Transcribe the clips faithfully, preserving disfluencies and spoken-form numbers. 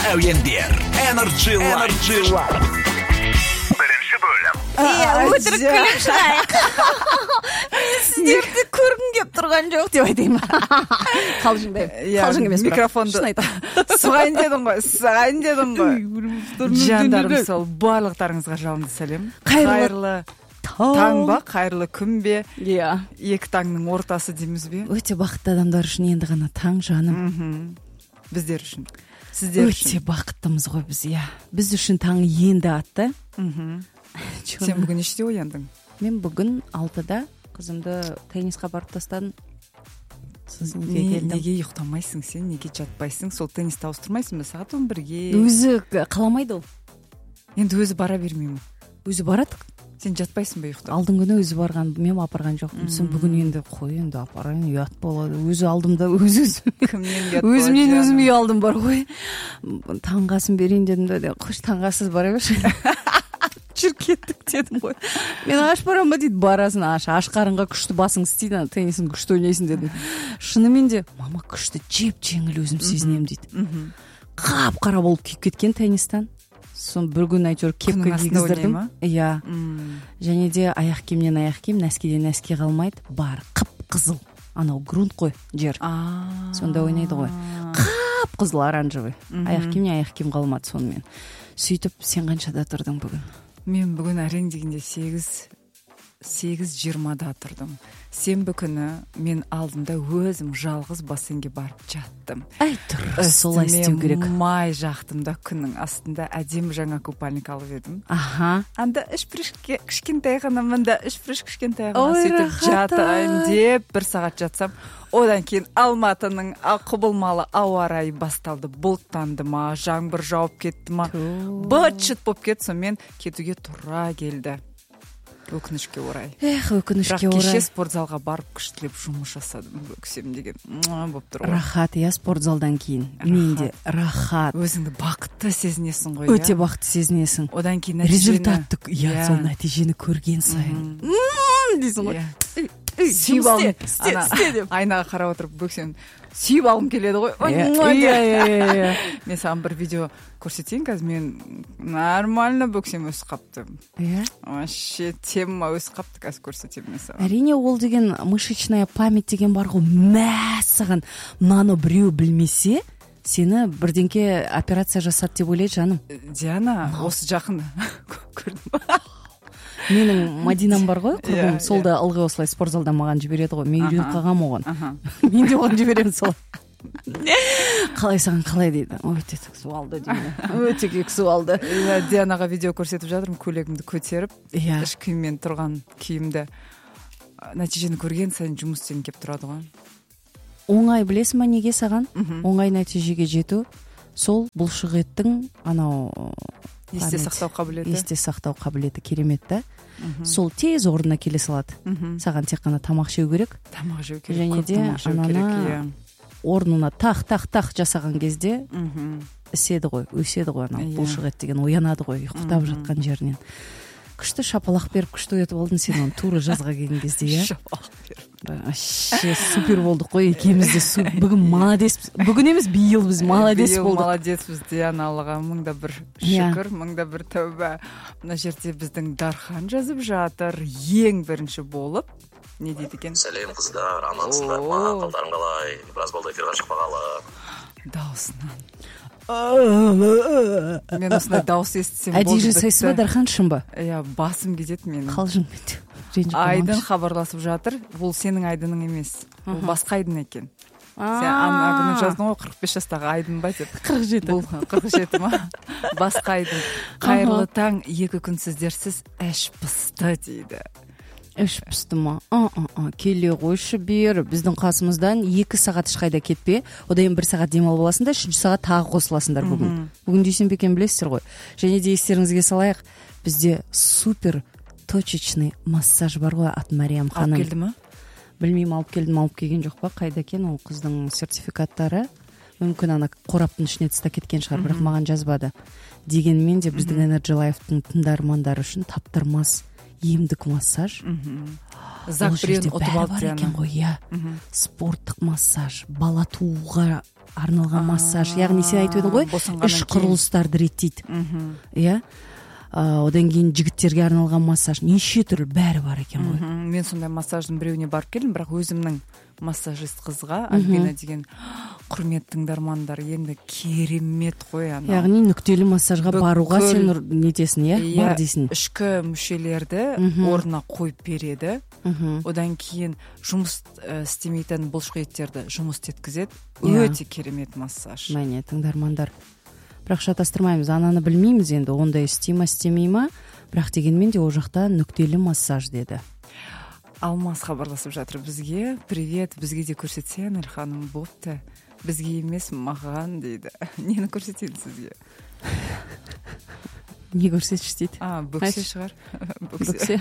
әуендер Energy Live. Бірінші бөлім. Иә, өтірік күліп шығайық. Мен сіздерді көргім кеп тұрған жоқ деп айтайын ба. Қалжыңдай. Қалжың емес. Микрофонды сұғайын дедің ғой, сұғайын дедің ғой. Жандарым сол барлықтарыңызға жалынды сәлем. Қайырлы таң ба, қайырлы күн бе? Иә. Екі таңның ортасы дейміз бе? Өте бақытты адамдар үшін енді ғана таң, жаным. Біздер үшін. Сіздер үшін. Өте бақыттымыз ғой біз, иә. Біз үшін таң енді атты. Сен бүгін нешеде ояндың? Мен бүгін алтыда қызымды теннисқа барып тастадым. Сіз неге келдің? Неге ұйықтамайсың сен, неге жатпайсың? Сол теннисті ауыстырмайсың ба? Сағат он бірге. Өзі қаламайды ол. Енді өзі бара бермеймін. Өзі барады. Сен жатпайсың ба ұйықтап? Алдың күні өзі барған, мен апарған жоқпын. Сен бүгін енді қой, енді апарайын, ұят болады. Өзі алдымда, өзі кімнен ұят болады? Өзімнен өзім үй алдым бар ғой. Таңғасын берейін дедім де, қош таңғасыз бара берші. Жүр кеттік дедім ғой. Мен аш барам ба дейді, барасын аш. Аш қарынға күшті басың істейді, теннисін күшті ойнайсың дедім. Шынымен де, мама күшті жеп жеңіл өзім сезінем дейді. Қап қара болып күйіп кеткен теннистан. Сон бір күн әйтеуір кепка кигіздірдім. Иә. Және де аяқ киімнен аяқ киім, нәскиден нәски қалмайды. Бар қып-қызыл. Анау грунт қой, жер. Сонда ойнайды ғой. Қып-қызыл оранжевый. Аяқ киімнен аяқ киім қалмады сонымен. Сөйтіп, сен қаншада тұрдың бүгін? Мен бүгін әрең дегенде сегіз жиырмада тұрдым. Сенбі күні мен алдымда өзім жалғыз бассейнге барып жаттым. Ай, дұрыс, солай істеу керек. Үстіме май жақтым да күннің астында әдемі жаңа купальник алып едім. Аха. Анда үш прыж кішкентай ғана, мында үш прыж кішкентай ғана сөйтіп жатайын деп бір сағат жатсам, одан кейін Алматының құбылмалы ауа райы басталды. Бұлттанды ма, жаңбыр жауып кетті ма, быт-шыт болып кетті, сонымен кетуге тура келді. Өкінішке орай. Эх, өкінішке орай. Бірақ кеше спортзалға барып күштілеп жұмыс жасадым. Өксем деген болып тұр ғой. Рахат, иә, спортзалдан кейін. Менде рахат. Өзіңді бақытты сезінесің ғой. Өте бақытты сезінесің. Одан кейін нәтижені. Результатты, иә, сол нәтижені көрген сайын. Дейсің ғой. Сүйіп алым. Айнаға қарап отырып бөксем сүйіп алым келеді ғой. Мен саған бір видео көрсетейін, қазір мен нормально бөксем өсіп қапты. Вообще тема өсіп қапты, қазір көрсетемін мен саған. Әрине, ол деген мышечная память деген бар ғой. Мәссаған мынаны біреу білмесе, сені бірдеңке операция жасады деп ойлайды, жаным. Диана, осы жақын көрдім. Менің Мадинам бар ғой, құрбым, сол да ылғи осылай спортзалдан маған жібереді ғой. Мен үйреніп қалғам оған. Мен де оған жіберемін сол. Қалай саған қалай дейді. Өте сексуалды дейді. Өте сексуалды. Дианаға видео көрсетіп жатырмын, көйлегімді көтеріп, іш киіммен тұрған киімді. Нәтижені көрген сайын жұмыс істегім келіп тұрады ғой. Оңай, білесің ба неге саған? Оңай нәтижеге жету сол бұлшық еттің анау есте сақтау қабілеті. Есте сақтау қабілеті керемет та. Сол тез орнына келе салады. Саған тек қана тамақ жеу керек. Тамақ жеу керек. Және де ананы орнына тақ-тақ-тақ жасаған кезде іседі ғой, өседі ғой, анау бұлшық ет деген оянады ғой, ұйықтап жатқан жерінен. Күшті шапалақ беріп, күшті өтіп алдың сен оны тура жазға келген кезде, иә? Шапалақ беріп. Вообще супер болдық қой, екеуміз де бүгін молодец. Бүгін емес, биыл біз молодец болдық. Биыл молодецпіз, Диана, Аллаға мыңда бір шүкір, мыңда бір тәуба. Мына жерде біздің Дархан жазып жатыр, ең бірінші болып. Не дейді екен? Сәлем қыздар, амансыңдар ма? Қалдарың қалай? Біраз болды эфирға шықпағалы. Даусынан. Мен осындай дауыс естісем болды. Әдей жасайсыз ба, Дархан, шын ба? Иә, басым кетеді менің. Қалжың бет. Айдын хабарласып жатыр. Бұл сенің айдының емес. Бұл басқа айдын екен. Сен ана жаздың ғой, қырық бес жастағы айдын ба деп. қырық жеті. Бұл қырық жеті ма? Басқа айдын. Қайырлы таң, екі күн сіздерсіз әш пысты дейді. Үш пісті ма? Келе қойшы бер. Біздің қасымыздан екі сағат ешқайда кетпе. Одан бір сағат демал боласыңдар, үшінші сағат тағы қосыласыңдар бүгін. Бүгін дүйсенбі екен білесіздер ғой. Және де естеріңізге салайық, бізде супер точечный массаж бар ғой, ат Мариям ханым. Алып келді ма? Білмеймін, алып келдім, алып келген жоқ па? Қайда екен ол қыздың сертификаттары? Мүмкін ана қораптың ішіне тастап кеткен шығар, бірақ маған жазбады. Дегенмен де біздің Energy Life-тың тыңдармандары үшін таптырмас емдік массаж. Запрен ұтып алды екен ғой, иә. Спорттық массаж, бала тууға арналган массаж, ягни сен айтып едің ғой, іш құрылыстарды реттейді. Иә. Одан кейін жігіттерге арналған массаж, неше түрлі бәрі бар екен ғой. Мен сондай массаждың біреуіне барып келдім, бірақ өзімнің массажист қызға, Альбина деген құрметті тыңдармандар, енді керемет қой ана. Яғни нүктелі массажға баруға сен нетесің, иә? Бар дейсің. Ішкі мүшелерді орнына қойып береді. Одан кейін жұмыс істемейтін бұлшық еттерді жұмыс еткізеді. Өте керемет массаж. Мәне, тыңдармандар. Бірақ шатастырмаймыз, ананы білмейміз енді, ондай істей ма, істемей ма, бірақ дегенмен де ол жақта нүктелі массаж деді. Алмас хабарласып жатыр бізге. Привет, бізге де көрсетсең, Әлханым, бопты. Бізге емес, маған дейді. Нені көрсетейін сізге? Не көрсетші дейді? А, бөксе шығар. Бөксе.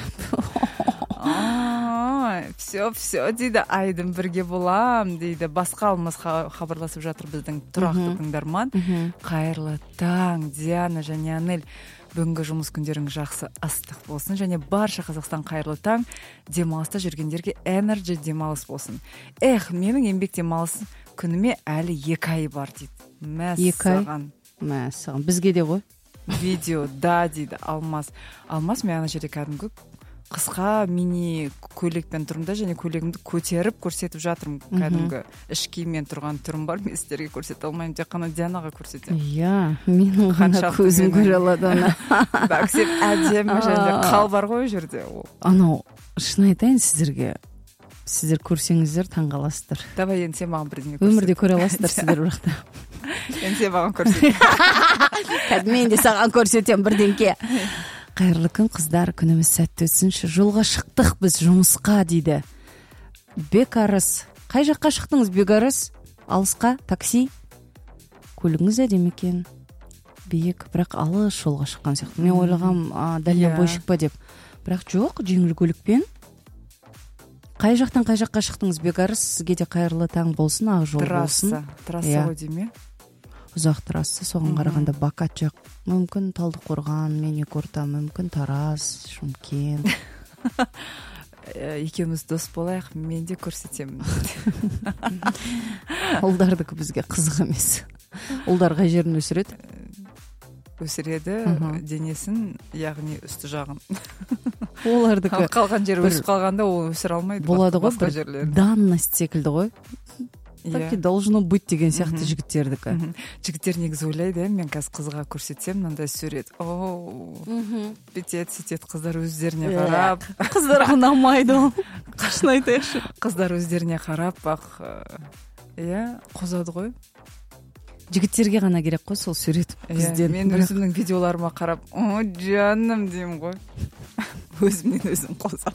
Все, все дейді, айдым бірге болам дейді. Басқа Алмас хабарласып жатыр біздің тұрақты тыңдарман. Қайырлы таң, Диана және Анель. Бүгінгі жұмыс күндерің жақсы ыстық болсын, және барша Қазақстан қайырлы таң. Демалыста жүргендерге энерджи демалыс болсын. Эх, менің еңбек демалысы күніме әлі екі ай бар дейді. Мәссаған. Мәссаған. Бізге де ғой. Видео, да дейді Алмас. Алмас, мен ана жерде кәдімгі қысқа мини көйлекпен тұрмда, және көйлегімді көтеріп көрсетіп жатырмын. Кәдімгі іш киіммен тұрған түрім бар, мен сіздерге көрсете алмаймын, тек қана Дианаға көрсетемін. Иә, менің ғана көзім көре алады ана. Бәксеп әдемі және қал бар ғой жерде. Анау, шын айтайын сіздерге, сіздер көрсеңіздер таңғаласыздар. Давай, енді сен маған бірдеңе көрсет. Өмірде көре аласыздар сіздер бірақта. Енді сен маған көрсет. Кәді мен де саған көрсетем бірдеңке. Қайырлы күн қыздар, күніміз сәтті өтсінші. Жолға шықтық біз жұмысқа дейді. Бекарыс. Қай жаққа шықтыңыз Бекарыс? Алысқа, такси? Көлігіңіз әдемі екен. Биік, бірақ алыс жолға шыққан сияқты. Мен ойлағам, дальнобойщик па деп. Бірақ жоқ, жеңіл көлікпен. Қай жақтан қай жаққа шықтыңыз Бекарыс? Сізге де қайырлы таң болсын, ақ жол болсын. Трасса, трасса ғой деме? Ұзақ трасса, соған қарағанда Бакат жақ, мүмкін Талдықорған, Менекорта, мүмкін Тараз, Шымкент. Екеуміз дос болайық, мен де көрсетемін. Ұлдардікі бізге қызық емес. Ұлдар қай жерін өсіреді? Өсіреді денесін, яғни үсті жағын. Олардікі қалған жері өсіп қалғанда ол өсір алмайды. Болады ғой, бір данность секілді ғой. Так и должно быть деген сияқты жігіттердікі. Жігіттер негізі ойлайды, мен қазір қызға көрсетсем, мынандай сурет. Оу, бүйтет, сөйтет, қыздар өздеріне қарап. Қыздар ұнамайды ол. Қашын айтайықшы. Қыздар өздеріне қарап, бақ, иә, қозады ғой. Жігіттерге ғана керек қой сол сурет. Мен өзімнің видеоларыма қарап, о, жаным деймін ғой. Өзімнен өзім қозам.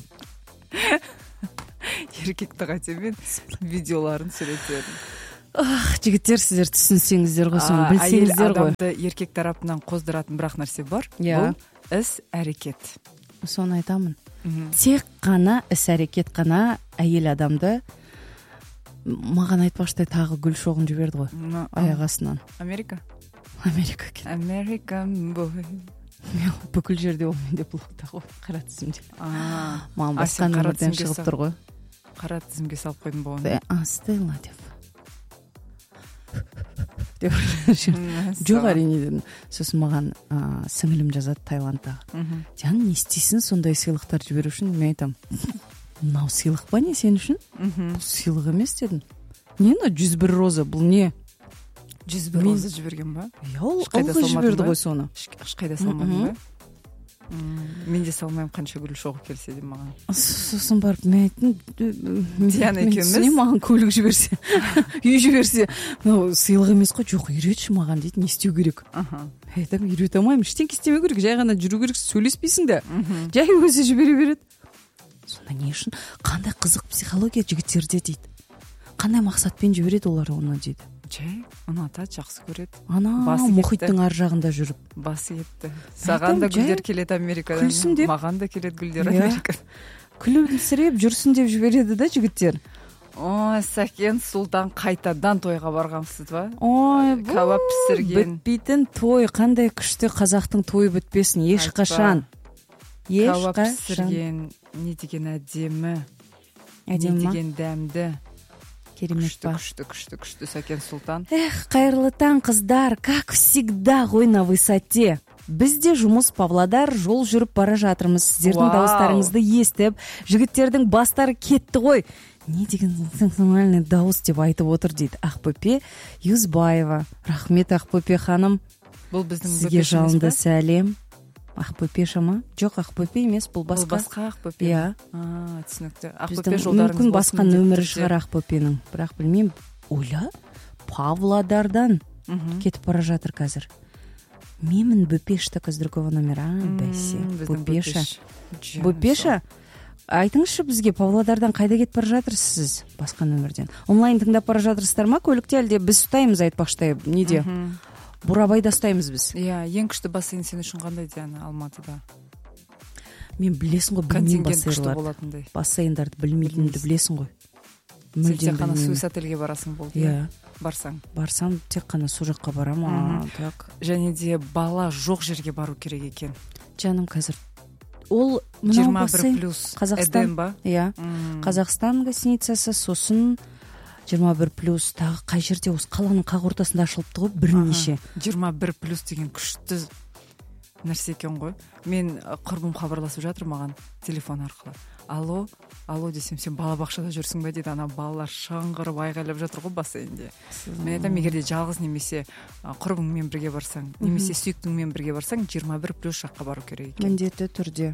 Еркекті қатемен видеоларын сүреттерін. Жігіттер, сіздер түсінсеңіздер ғой, соны білсеңіздер ғой. Адамды еркек тарапынан қоздыратын бірақ нәрсе бар. Бұл іс әрекет. Соны айтамын. Тек қана іс әрекет қана әйел адамды, маған айтпақшыдай тағы гүл шоғын жіберді ғой. Аяқ астынан. Америка? Америка кен. Американ бой. Бүкіл жерде ол менде блогта ғой, қара тізімде. Маған басқа нөмірден шығып тұр ғой. Қара тізімге салып қойдым болғанда. Астыла деп. Жоқ әрине дедім. Сосын маған сіңілім жазады Таиландтағы. Диана, не істейсің сондай сыйлықтар жіберу үшін? Мен айтам, мынау сыйлық па не сен үшін? Бұл сыйлық емес дедім. Не, жүз бір роза, бұл не? Жүз бір роза жіберген ба? Ылғи жіберді ғой соны. Ешқайда салмадың ба? Мен де салмайым, қанша гүл шоғы келсе де маған. Сосын барып мен айттым, Диана екеуміз маған көлік жіберсе, үй жіберсе, сыйлық емес қой, жоқ, үйретші маған дейді, не істеу керек. Айтам, үйрете алмаймын, ештеңе істемеу керек, жай ғана жүру керек, сөйлеспейсің да, жай өзі жібере береді. Сонда не үшін, қандай қызық психология жігіттерде дейді, қандай мақсатпен жібереді олар оны дейді. Жай, ұнатады, жақсы көреді. Ана мұхиттың ар жағында жүріп. Басы етті. Саған да гүлдер келеді Америкадан. Күлсін деп. Маған да келеді гүлдер Америкадан. Күлімсіреп жүрсін деп жібереді да жігіттер. Ой, Сәкен Сұлтан қайтадан тойға барғансыз ба? Ой, кабап пісірген. Бітпейтін той, қандай күшті қазақтың тойы бітпесін, ешқашан. Кабап пісірген, не деген әдемі, не деген дәмді. керемет күшті па. күшті күшті күшті Сәкен Сұлтан. Эх, қайырлы таң, қыздар, как всегда ғой на высоте. Бізде жұмыс Павлодар, жол жүріп бара жатырмыз. Сіздердің дауыстарыңызды естіп, жігіттердің бастары кетті ғой. Не деген сексуальный дауыс деп айтып отыр дейді Ақбөпе Юзбаева. Рахмет, Ақбөпе ханым. Бұл біздің сізге жалынды сәлем. Ақбөпе шама? Жоқ, Ақбөпе емес, бұл басқа. Бұл басқа Ақбөпе. Иә. А, түсінікті. Ақбөпе жолдарыңыз мүмкін басқа нөмірі шығар Ақбөпенің. Бірақ білмеймін. Ойла, Павлодардан кетіп бара жатыр қазір. Мемін Бөпешті с другого номера. Бәсе. Бөпеша. Бөпеша? Айтыңызшы бізге Павлодардан қайда кетіп бара жатырсыз басқа нөмірден? Онлайн тыңдап бара жатырсыздар ма көлікте, әлде біз ұстаймыз айтпақшыдай неде? Бурабайда ұстаймыз біз. Иә, ең күшті бассейн сен үшін қандай, Диана, Алматыда? Мен білесің ғой, білмеймін бассейндарды. Бассейндарды білмейтінімді білесің ғой. Сен тек қана суисательге барасың болды. Иә. Барсаң. Барсам тек қана су жаққа барам. Так. Және де бала жоқ жерге бару керек екен. Жаным, қазір ол жиырма бір плюс Қазақстан ба? Иә. Қазақстан гостиницасы, сосын жиырма бір плюс тағы қай жерде, осы қаланың қақ ортасында ашылыпты ғой, бірнеше. жиырма бір плюс деген күшті нәрсе екен ғой. Мен құрбым хабарласып жатыр маған телефон арқылы. Алло, алло десем, сен балабақшада жүрсің бе дейді. Ана балалар шыңғырып айғайлап жатыр ғой бассейнде. Мен айтамын, егер де жалғыз немесе құрбыңмен бірге барсаң, немесе сүйіктіңмен бірге барсаң, жиырма бір плюс жаққа бару керек екен. Міндетті түрде.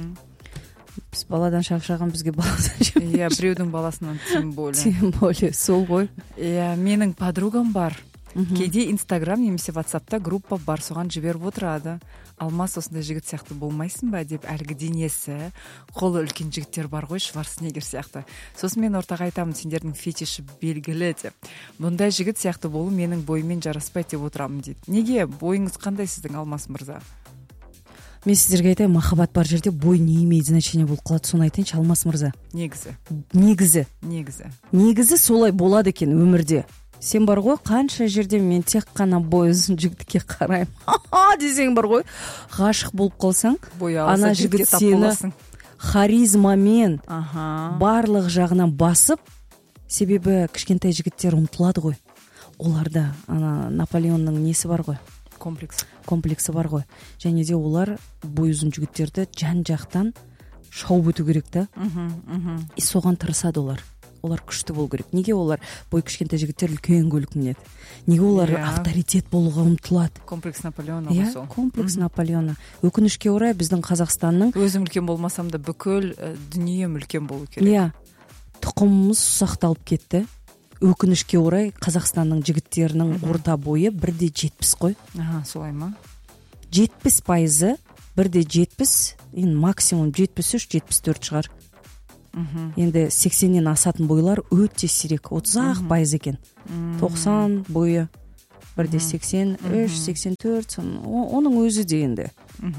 Біз баладан шақшаған, бізге баладан шақшаған. Иә, біреудің баласынан тем более. Тем более, сол ғой. Иә, менің подругам бар. Кейде Инстаграм немесе WhatsAppта группа бар, соған жіберіп отырады. Алмас, осындай жігіт сияқты болмайсың ба деп, әлгі денесі, қолы үлкен жігіттер бар ғой, Шварценеггер сияқты. Сосын мен ортаға айтамын, сендердің фетиші белгілі деп. Бұндай жігіт сияқты болу менің бойымен жараспайды деп отырамын дейді. Неге? Бойыңыз қандай сіздің, Алмас мырза? Мен сіздерге айтайын, махаббат бар жерде бой не имеет значение болып қалады. Соны айтайыншы, Алмас мырза. Негізі. Негізі. Негізі. Негізі солай болады екен өмірде. Сен бар ғой, қанша жерде мен тек қана бой ұзын жігітке қараймын. Ха-ха десең бар ғой, ғашық болып қалсаң, ана жігіт сені харизмамен барлық жағынан басып, себебі кішкентай жігіттер ұмтылады ғой. Оларда ана Наполеонның несі бар ғой? Комплекс. Комплексі бар ғой. Және де олар бой ұзын жігіттерді жан жақтан шауып өту керек та. И соған тырысады олар. Олар күшті болу керек. Неге олар бой кішкентай жігіттер үлкен көлік мінеді? Неге олар авторитет болуға ұмтылады? Комплекс Наполеона ғой сол. Комплекс Наполеона. Өкінішке орай біздің Қазақстанның, өзім үлкен болмасам да бүкіл дүнием үлкен болу керек. Иә. Тұқымымыз ұсақталып кетті. Өкінішке орай Қазақстанның жігіттерінің орта бойы бірде жетпіс қой. Аха, солай ма? жетпіс пайызы бірде жетпіс, максимум жетпіс үш жетпіс төрт шығар. Енді сексеннен асатын бойлар өте сирек, отыз ақ пайыз екен. тоқсан бойы бірде сексен үш сексен төрт, оның өзі де енді.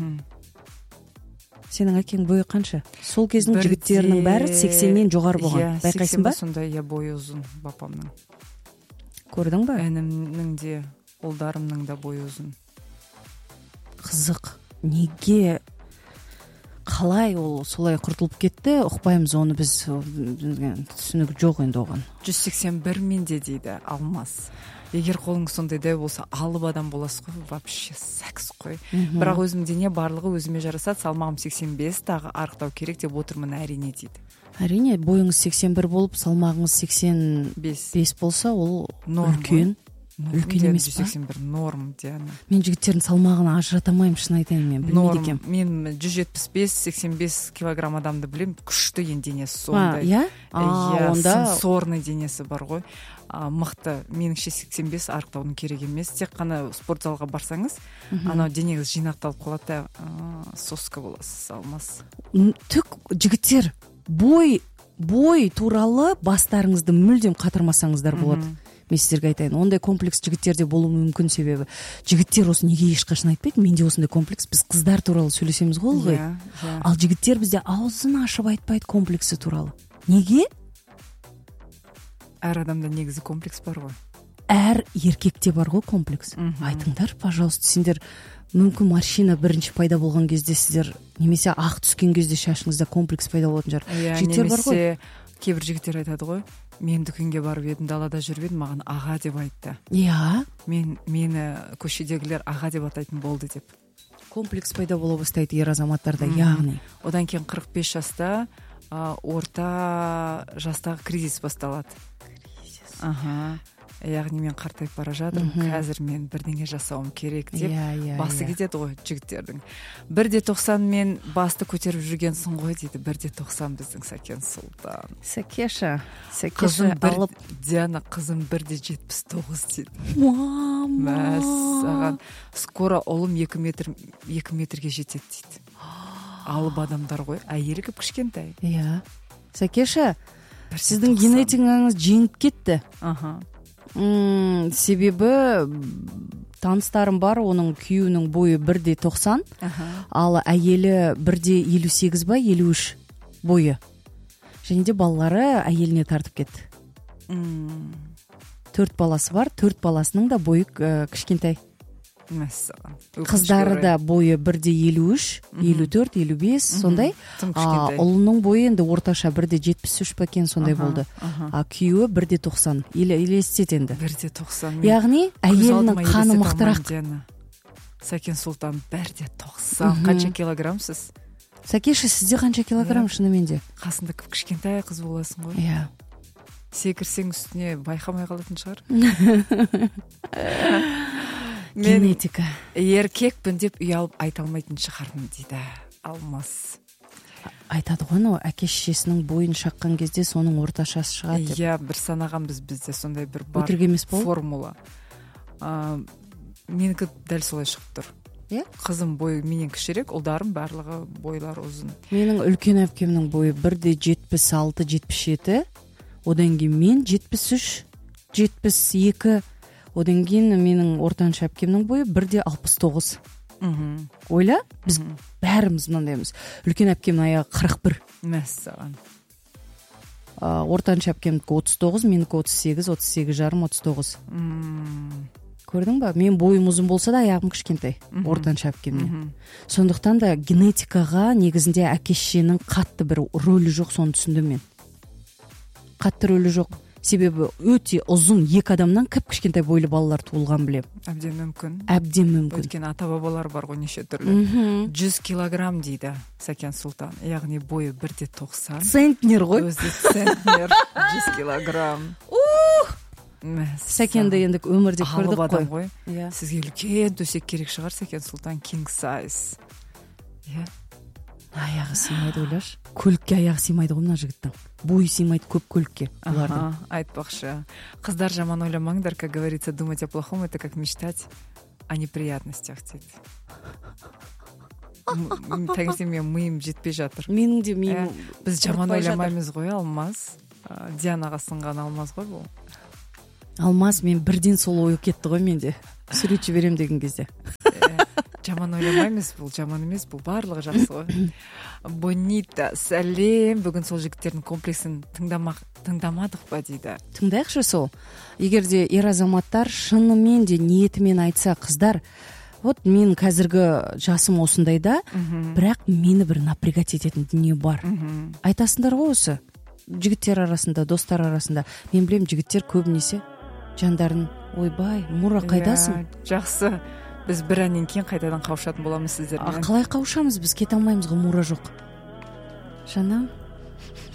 Сенің әкең бойы қанша? Сол кездің жігіттерінің бәрі сексеннен жоғары болған. Байқайсың ба? Сондай, я бойы ұзын бапамның. Көрдің ба? Әнімнің де, ұлдарымның да бойы ұзын. Қызық. Неге? Қалай ол солай құртылып кетті? Ұқпаймыз оны біз, түсінігі жоқ енді оған. жүз сексен бір менде дейді Алмас. Егер қолың сондай дәу болса, алып адам боласыз ғой, вообще сәкс қой. Бірақ өзім дене барлығы өзіме жарасады, салмағым сексен бес, тағы арықтау керек деп отырмын, әрине дейді. Әрине, бойыңыз сексен бір болып, салмағыңыз сексен бес болса, ол үлкен. Үлкен емес па? сексен бір норм, Диана. Мен жігіттердің салмағын ажыратамаймын, шын айтайын, мен білмейді екенмін. Мен жүз жетпіс бес сексен бес килограмм адамды білем, күшті ең денесі сондай. Иә? Иә, сенсорный денесі бар ғой. Мықты, меніңше сексен бес арықтаудың керек емес. Тек қана спортзалға барсаңыз, анау денеңіз жинақталып қалады, соска боласыз, Алмас. Түк, жігіттер, бой, бой туралы бастарыңызды мүлдем қатырмасаңыздар болады. Мен сіздерге айтайын, ондай комплекс жігіттерде болуы мүмкін, себебі жігіттер осы неге ешқашан айтпайды, менде осындай комплекс, біз қыздар туралы сөйлесеміз ғой. Ал жігіттер бізде аузын ашып айтпайды комплексі туралы. Неге? Әр адамда негізі комплекс бар ғой. Әр еркекте бар ғой комплекс. Айтыңдар, пожалуйста, сендер мүмкін морщина бірінші пайда болған кезде сіздер, немесе ақ түскен кезде шашыңызда комплекс пайда болатын шығар. Жігіттер бар ғой. Кейбір жігіттер айтады ғой, мен дүкенге барып едім, далада жүріп едім, маған аға деп айтты. Иә, Мен мені көшедегілер аға деп атайтын болды деп. комплекс пайда бола бастайды ер азаматтарда, яғни. Одан кейін қырық бес жаста а, орта жастағы кризис басталады. Аха. Яғни мен қартайып бара жатырмын, қазір мен бірдеңе жасауым керек деп Иә, иә, басы иә. кетеді ғой жігіттердің. бір де тоқсан мен басты көтеріп жүргенсің ғой дейді. бір де тоқсан біздің Сәкен Сұлтан. Сәкеша, Сәкеша Қызым бір, алып. Диана, қызым бір де жетпіс тоғыз дейді. Мама. Мәссаған. Скоро ұлым екі метр, екі метрге жетеді дейді. Алып адамдар ғой, әйелі кіп кішкентай. Иә. Сәкеша, сіздің генетикаңыз жеңіп кетті. Аха. М, себебі таныстарым бар, оның күйеуінің бойы бір де тоқсан, ал әйелі бір де елу сегіз ба, елу үш бойы. Және де балалары әйеліне тартып кетті. М, Төрт баласы бар, төрт баласының да бойы э, кішкентай. Мәссаған. Қыздары да бойы бір де елу үш, елу төрт, елу бес, сондай. Тым А, кішкентай. ұлының бойы енді орташа бір де жетпіс үш па екен, сондай Аха, болды. аха. А күйеуі бір де тоқсан. Елестет енді. бір де тоқсан. Яғни әйелінің қаны мықтырақ. Сәкен Сұлтан бір де тоқсан. Қанша килограммсыз? Сәкеша, сізде қанша килограмм шынымен де? Қасында кіп кішкентай қыз боласың ғой. Иә. Секірсең үстіне байқамай қалатын шығар. Мен Генетика. еркекпін деп ұялып айта алмайтын шығармын дейді Алмас. Айтады ғой, анау әке шешесінің бойын шаққан кезде соның орташасы шығады деп. Иә, бір санағанбыз бізде сондай бір бар Өтірік емес пе ол? формула. А, Менікі дәл солай шығып тұр. Иә? Қызым бойы менен кішірек, ұлдарым барлығы бойлары ұзын. Менің үлкен әпкемнің бойы бір де жетпіс алты, жетпіс жеті, одан кейін мен жетпіс үш, жетпіс екі, одан кейін менің ортаншы әпкемнің бойы бір де алпыс тоғыз. Мгм. Ойла, біз бәріміз мынандаймыз. Үлкен әпкемнің аяғы қырық бір, Мәссаған. а, ортаншы әпкемдікі отыз тоғыз, менікі отыз сегіз, отыз сегіз жарым, отыз тоғыз. М, Көрдің ба? Мен бойым ұзын болса да аяғым кішкентай, ортаншы әпкемнен. Сондықтан да генетикаға негізінде әке шешенің қатты бір рөлі жоқ, соны түсіндім мен. Қатты рөлі жоқ. Себебі өте ұзын екі адамнан кіп кішкентай бойлы балалар туылған білем. Әбден мүмкін. Әбден мүмкін. Өйткені ата бабалар бар ғой неше түрлі. жүз килограмм дейді Сәкен Сұлтан. Яғни бойы бір де тоқсан. Центнер ғой. Өзі центнер, жүз килограмм. Мәссаған. Сәкенді енді өмірде көрдік Алып адам қой. ғой. Иә. Сізге үлкен төсек керек шығар, Сәкен Сұлтан, king size. Иә. Аяғы сыймайды, ойлашы. Көлікке аяғы сыймайды ғой мына жігіттің. Бойы сыймайды көп көлікке бұлардың. Ага, айтпақшы. Қыздар жаман ойламаңдар, как говорится, думать о плохом это как мечтать о неприятностях дейді. М- Таңертең мен миым жетпей жатыр. Менің де миым Ә, Біз жаман қорықпай жатыр. ойламаймыз ғой, Алмас. А, Дианаға сынған Алмас ғой бұл. Алмас, мен бірден сол ой кетті ғой менде. Суретші берем деген кезде. Ә, Жаман ойламаймыз, бұл жаман емес, бұл барлығы жақсы ғой. Бонита, сәлем. Бүгін сол жігіттердің комплексін тыңдамақ, тыңдамадық па дейді. Тыңдайықшы сол. Егер де ер азаматтар шынымен де ниетімен айтса, қыздар, вот мен қазіргі жасым осындайда, бірақ мені бір напрягать ететін дүние бар. Айтасыңдар ғой осы. Жігіттер арасында, достар арасында. Мен білем, жігіттер көбінесе жандарын, ойбай, Мура қайдасың? Иә, жақсы. Біз бір әннен кейін қайтадан қауышатын боламыз А сіздермен. қалай қауышамыз? Біз кете алмаймыз ғой, Мура жоқ. Жаным,